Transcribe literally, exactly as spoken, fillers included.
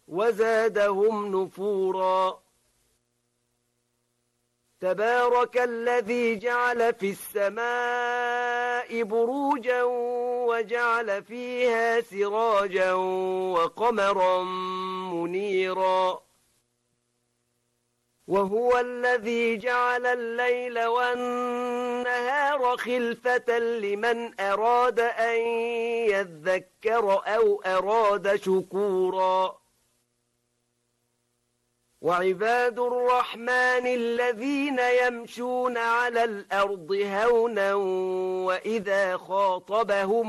وزادهم نفورا. تبارك الذي جعل في السماء بروجا وجعل فيها سراجا وقمرا منيرا. وهو الذي جعل الليل والنهار خلفة لمن أراد أن يذكر أو أراد شكورا. وعباد الرحمن الذين يمشون على الأرض هونا وإذا خاطبهم